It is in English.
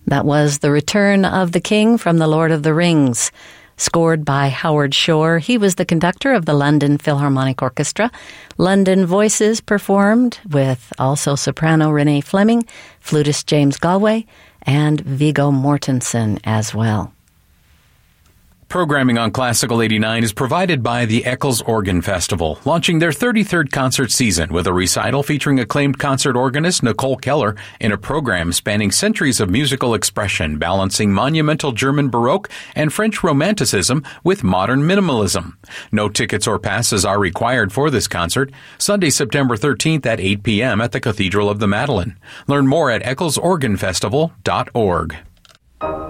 That was The Return of the King from The Lord of the Rings, scored by Howard Shore. He was the conductor of the London Philharmonic Orchestra. London Voices performed with also soprano Renee Fleming, flutist James Galway, and Viggo Mortensen as well. Programming on Classical 89 is provided by the Eccles Organ Festival, launching their 33rd concert season with a recital featuring acclaimed concert organist Nicole Keller in a program spanning centuries of musical expression, balancing monumental German Baroque and French Romanticism with modern minimalism. No tickets or passes are required for this concert, Sunday, September 13th at 8 p.m. at the Cathedral of the Madeleine. Learn more at ecclesorganfestival.org.